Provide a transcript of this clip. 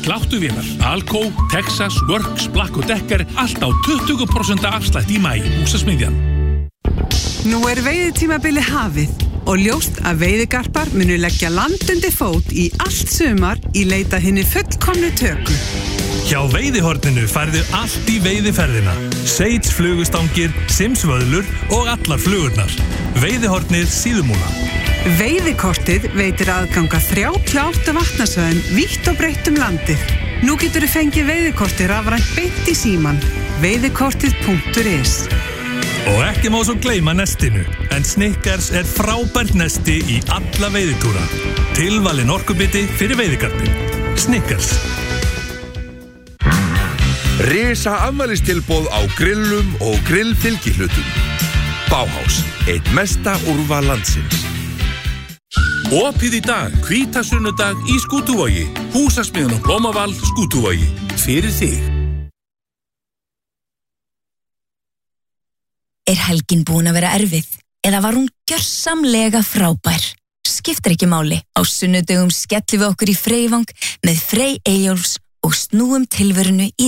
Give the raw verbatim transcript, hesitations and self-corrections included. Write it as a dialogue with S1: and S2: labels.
S1: sláttuvélar, Alco, Texas, Works, Black og Decker, allt á tuttugu prósent afslætt í maí, Húsasmiðjan.
S2: Nú er veiðitímabili hafið og ljóst að veiðigarpar munu leggja land undir fót í allt sumar í leita hinni fullkomnu töku.
S3: Hjá Veiðihorninu færðu allt í veiðiferðina. Seits flugustangir, simsvöðlur og allar flugurnar. Veiðihornið Síðumúla.
S2: Veiðikortið veitir aðganga þrjátíu og átta vatnasvæðum vítt og breitt um landið. Nú getur þú fengið veiðikortið rafrænt beint í síman. veiðikortið punktur is.
S3: Og ekki má svo gleyma nestinu, en Snickers er frábært nesti í alla veiðitúra. Tilvalin orkubiti fyrir veiðigarpin. Snickers.
S4: Risa afmælistilboð á grillum og grillfylgihlutum. Bauhaus, eitt mesta úrval landsins.
S1: Opið í dag, hvítasunnudag í Skútuvogi. Húsasmiðjan og Blómaval, Skútuvogi. Fyrir þig.
S5: Er helgin búin að vera erfið? Eða var hún gjörsamlega frábær? Skiptir ekki máli. Á sunnudögum skellum við okkur í Freyvang með Frey Eyjólfs og snúum tilverunu í